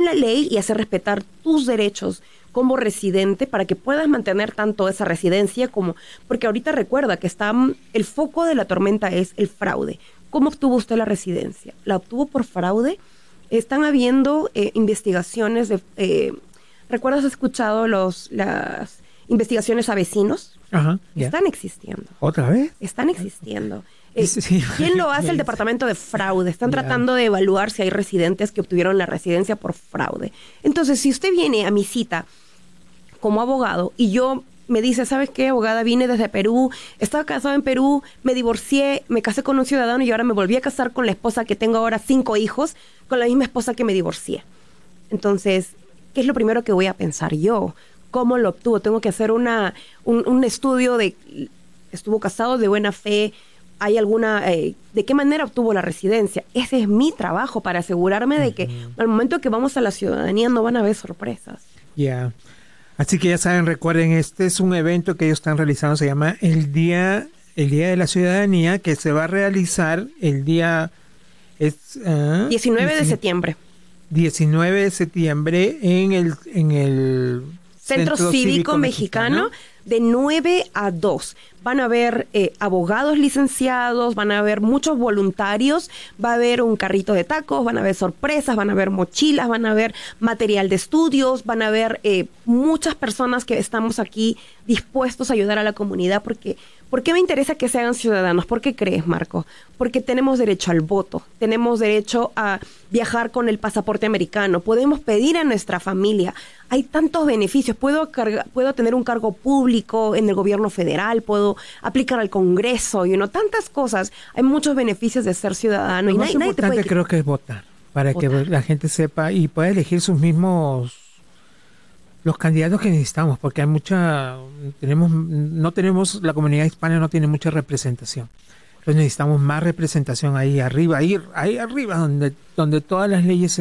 la ley y hacer respetar tus derechos como residente para que puedas mantener tanto esa residencia como... Porque ahorita recuerda que el foco de la tormenta es el fraude. ¿Cómo obtuvo usted la residencia? ¿La obtuvo por fraude? Están habiendo investigaciones de... ¿Recuerdas escuchado las investigaciones a vecinos? Ajá, Están existiendo. ¿Otra vez? Están existiendo. Sí. ¿Quién lo hace? El departamento de fraude. Están tratando de evaluar si hay residentes que obtuvieron la residencia por fraude. Entonces, si usted viene a mi cita como abogado y yo me dice, ¿sabes qué, abogada? Vine desde Perú, estaba casado en Perú, me divorcié, me casé con un ciudadano y ahora me volví a casar con la esposa que tengo ahora 5 hijos, con la misma esposa que me divorcié. Entonces, ¿qué es lo primero que voy a pensar yo? ¿Cómo lo obtuvo? Tengo que hacer un estudio de... ¿Estuvo casado de buena fe? ¿Hay alguna... ¿de qué manera obtuvo la residencia? Ese es mi trabajo para asegurarme de que al momento que vamos a la ciudadanía no van a haber sorpresas. Ya. Así que ya saben, recuerden, este es un evento que ellos están realizando, se llama el Día de la Ciudadanía, que se va a realizar el día... 19 de septiembre. 19 de septiembre en el Centro Cívico Mexicano de 9 a 2. Van a haber abogados licenciados, van a haber muchos voluntarios, va a haber un carrito de tacos, van a haber sorpresas, van a haber mochilas, van a haber material de estudios, van a haber muchas personas que estamos aquí dispuestos a ayudar a la comunidad porque... ¿Por qué me interesa que sean ciudadanos? ¿Por qué crees, Marco? Porque tenemos derecho al voto, tenemos derecho a viajar con el pasaporte americano, podemos pedir a nuestra familia. Hay tantos beneficios. Puedo tener un cargo público en el gobierno federal, puedo aplicar al Congreso, tantas cosas. Hay muchos beneficios de ser ciudadano. Lo más importante creo que es votar, para que la gente sepa y pueda elegir sus mismos... los candidatos que necesitamos, porque hay la comunidad hispana no tiene mucha representación. Entonces necesitamos más representación ahí arriba, ahí arriba, donde todas las leyes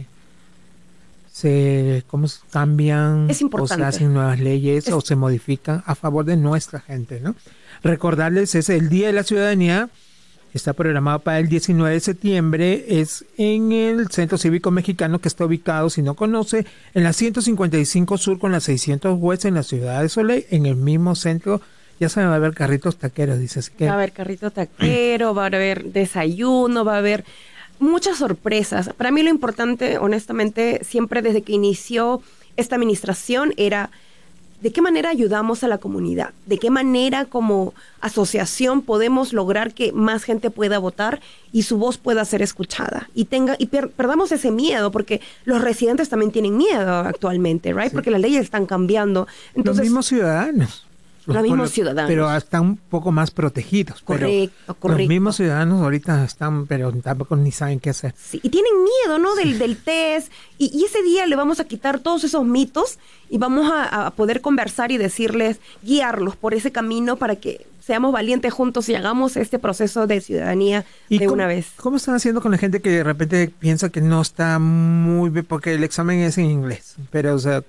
¿cómo se cambian? Es importante. O se hacen nuevas leyes o se modifican a favor de nuestra gente, ¿no? Recordarles, es el Día de la Ciudadanía. Está programado para el 19 de septiembre, es en el Centro Cívico Mexicano, que está ubicado, si no conoce, en la 155 Sur con la 600 West en la ciudad de Soleil, en el mismo centro. Ya saben, va a haber carritos taqueros, dice. Así que... Va a haber carrito taquero, va a haber desayuno, va a haber muchas sorpresas. Para mí lo importante, honestamente, siempre desde que inició esta administración era... ¿De qué manera ayudamos a la comunidad? ¿De qué manera como asociación podemos lograr que más gente pueda votar y su voz pueda ser escuchada? Y perdamos ese miedo, porque los residentes también tienen miedo actualmente, ¿right? Sí. Porque las leyes están cambiando. Entonces, los mismos ciudadanos. Pero están un poco más protegidos. Correcto. Los mismos ciudadanos ahorita están, pero tampoco ni saben qué hacer. Sí, y tienen miedo, ¿no? Del test. Y ese día le vamos a quitar todos esos mitos y vamos a poder conversar y decirles, guiarlos por ese camino para que seamos valientes juntos y hagamos este proceso de ciudadanía de una vez. ¿Cómo están haciendo con la gente que de repente piensa que no está muy bien? Porque el examen es en inglés. Pero, o sea,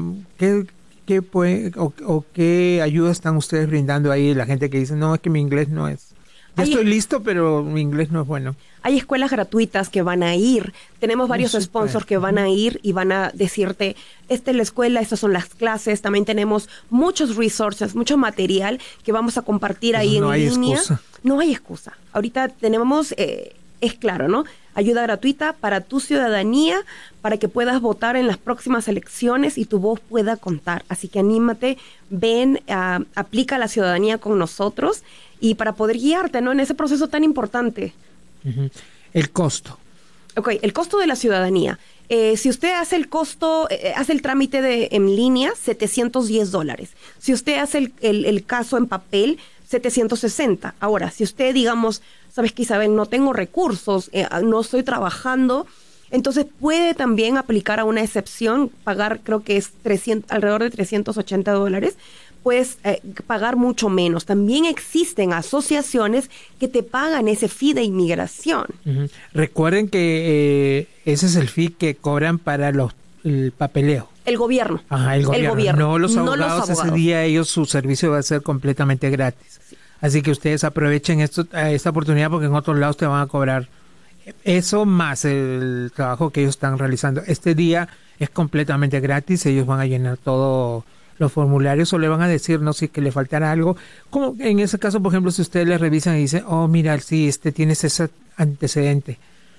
¿qué ayuda están ustedes brindando ahí? La gente que dice, no, es que mi inglés no es... estoy listo, pero mi inglés no es bueno. Hay escuelas gratuitas que van a ir. Tenemos varios sponsors que van a ir y van a decirte, esta es la escuela, estas son las clases. También tenemos muchos resources, mucho material que vamos a compartir ahí en línea. No hay excusa. Ahorita tenemos, es claro, ¿no? Ayuda gratuita para tu ciudadanía, para que puedas votar en las próximas elecciones y tu voz pueda contar. Así que anímate, ven, aplica la ciudadanía con nosotros y para poder guiarte, ¿no? En ese proceso tan importante. El costo. Ok, el costo de la ciudadanía. Si usted hace hace el trámite en línea, $710. Si usted hace el caso en papel, $760. Ahora, si usted, digamos, sabes que Isabel, no tengo recursos, no estoy trabajando, entonces puede también aplicar a una excepción, pagar creo que es alrededor de $380, puedes pagar mucho menos. También existen asociaciones que te pagan ese fee de inmigración. Recuerden que ese es el fee que cobran para el papeleo. El gobierno. Ajá, el gobierno. No los abogados. Ese día su servicio va a ser completamente gratis. Sí. Así que ustedes aprovechen esta oportunidad porque en otros lados te van a cobrar Eso más el trabajo que ellos están realizando. Este día es completamente gratis, ellos van a llenar todos los formularios o le van a decir, no sé, que le faltará algo. Como en ese caso, por ejemplo, si ustedes le revisan y dicen, oh, mira, sí, tienes ese antecedente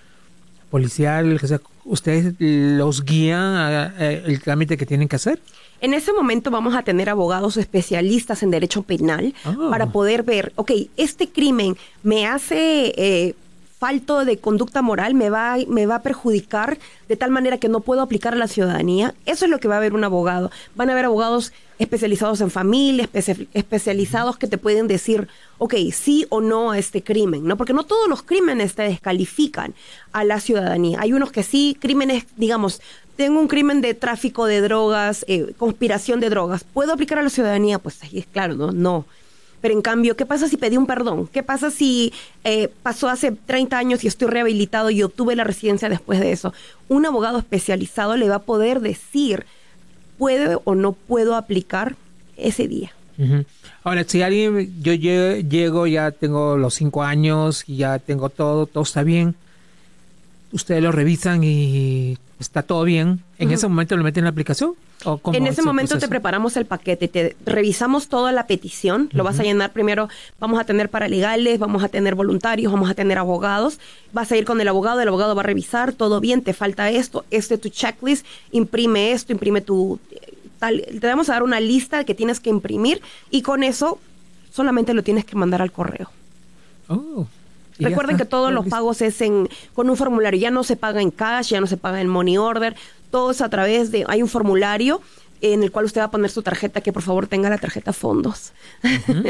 policial, o sea, ustedes los guían a el trámite que tienen que hacer. En ese momento vamos a tener abogados especialistas en derecho penal para poder ver, ok, este crimen me hace falto de conducta moral, me va a perjudicar de tal manera que no puedo aplicar a la ciudadanía. Eso es lo que va a ver un abogado. Van a haber abogados especializados en familia, especializados que te pueden decir, ok, sí o no a este crimen, ¿no? Porque no todos los crímenes te descalifican a la ciudadanía. Hay unos que sí, crímenes, digamos, tengo un crimen de tráfico de drogas, conspiración de drogas. ¿Puedo aplicar a la ciudadanía? Pues ahí es claro, ¿no? No. Pero en cambio, ¿qué pasa si pedí un perdón? ¿Qué pasa si pasó hace 30 años y estoy rehabilitado y obtuve la residencia después de eso? Un abogado especializado le va a poder decir, ¿puedo o no puedo aplicar ese día? Uh-huh. Ahora, si alguien, yo llego, ya tengo los 5 años y ya tengo todo está bien, ustedes lo revisan y está todo bien, ¿en ese momento lo meten en la aplicación? ¿O cómo en ese momento proceso? Te preparamos el paquete, te revisamos toda la petición, lo vas a llenar primero, vamos a tener paralegales, vamos a tener voluntarios, vamos a tener abogados, vas a ir con el abogado va a revisar, todo bien, te falta esto, este es tu checklist, imprime esto, imprime tu tal, te vamos a dar una lista que tienes que imprimir y con eso solamente lo tienes que mandar al correo. Oh. Recuerden que todos los pagos es con un formulario, ya no se paga en cash, ya no se paga en money order, todo es a través de, hay un formulario en el cual usted va a poner su tarjeta, que por favor tenga la tarjeta fondos. Uh-huh.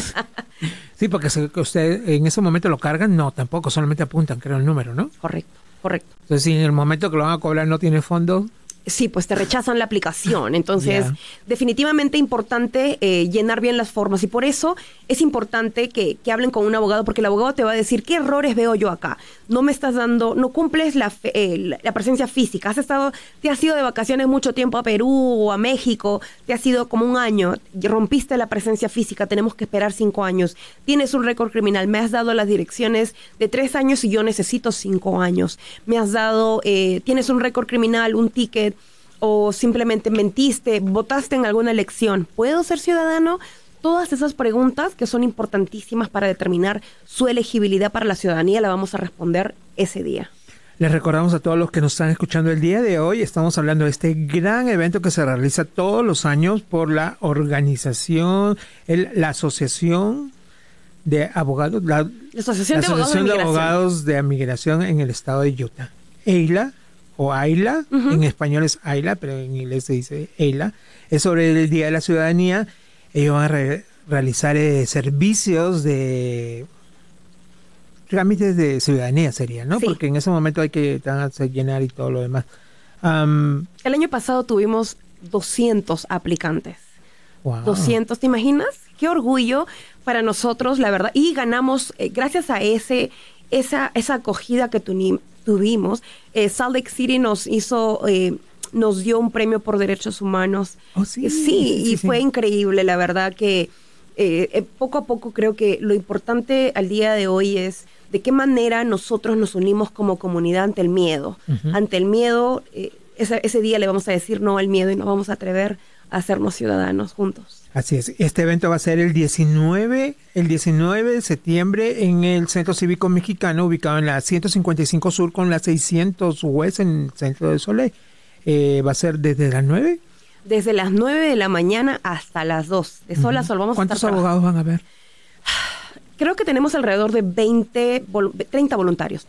Sí, porque si usted en ese momento lo cargan, no, tampoco, solamente apuntan, creo, el número, ¿no? Correcto. Entonces, si en el momento que lo van a cobrar no tiene fondos. Sí, pues te rechazan la aplicación. Entonces, definitivamente importante llenar bien las formas. Y por eso es importante que hablen con un abogado, porque el abogado te va a decir, ¿qué errores veo yo acá? No me estás dando, no cumples la presencia física. Te has ido de vacaciones mucho tiempo a Perú o a México, te has ido como un año, rompiste la presencia física, tenemos que esperar 5 años. Tienes un récord criminal, me has dado las direcciones de 3 años y yo necesito 5 años. Me has dado, tienes un récord criminal, un ticket, o simplemente mentiste, votaste en alguna elección. ¿Puedo ser ciudadano? Todas esas preguntas que son importantísimas para determinar su elegibilidad para la ciudadanía la vamos a responder ese día. Les recordamos a todos los que nos están escuchando el día de hoy, estamos hablando de este gran evento que se realiza todos los años por la organización, la Asociación de Abogados, la Asociación de Abogados de Migración en el estado de Utah. EILA o AILA, en español es AILA, pero en inglés se dice EILA, es sobre el Día de la Ciudadanía. Ellos van a realizar servicios de trámites de ciudadanía sería, ¿no? Sí. Porque en ese momento hay que llenar y todo lo demás. El año pasado tuvimos 200 aplicantes. Wow. 200, ¿te imaginas? Qué orgullo para nosotros, la verdad. Y ganamos, gracias a esa acogida que tuvimos, Salt Lake City nos dio un premio por derechos humanos. Oh, sí. Sí, fue increíble, la verdad que poco a poco creo que lo importante al día de hoy es de qué manera nosotros nos unimos como comunidad ante el miedo. Uh-huh. Ante el miedo, ese día le vamos a decir no al miedo y nos vamos a atrever a hacernos ciudadanos juntos. Así es. Este evento va a ser el 19 de septiembre en el Centro Cívico Mexicano, ubicado en la 155 Sur con la 600 West en el centro de Soleil. ¿Va a ser desde las 9? Desde las 9 de la mañana hasta las 2. De sol a sol vamos a estar. ¿Cuántos abogados van a haber? Creo que tenemos alrededor de 30 voluntarios.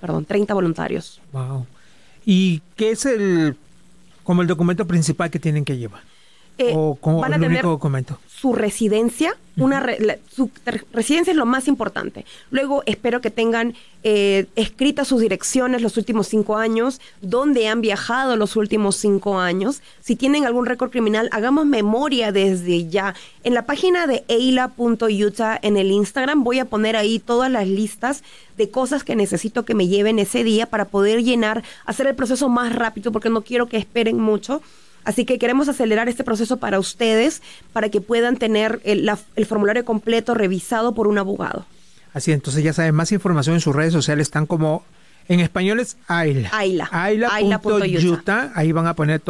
Wow. ¿Y qué es el documento principal que tienen que llevar? ¿O como van a el tener único documento? Su residencia, su residencia es lo más importante. Luego espero que tengan escritas sus direcciones los últimos 5 años, dónde han viajado los últimos 5 años. Si tienen algún récord criminal, hagamos memoria desde ya. En la página de eila.utah en el Instagram voy a poner ahí todas las listas de cosas que necesito que me lleven ese día para poder hacer el proceso más rápido, porque no quiero que esperen mucho. Así que queremos acelerar este proceso para ustedes, para que puedan tener el formulario completo revisado por un abogado. Así, entonces ya saben, más información en sus redes sociales están como En español es Ayla. Ayla. Ayla.Utah. Ahí van a poner